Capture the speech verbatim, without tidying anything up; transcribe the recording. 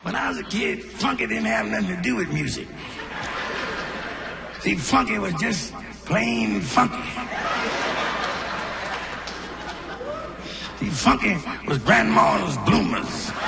When I was a kid, funky didn't have nothing to do with music. See, funky was just plain funky. See, funky was grandma's bloomers.